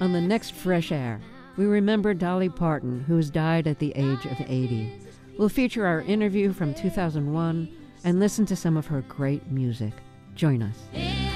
On the next Fresh Air, we remember Dolly Parton, who has died at the age of 80. We'll feature our interview from 2001 and listen to some of her great music. Join us.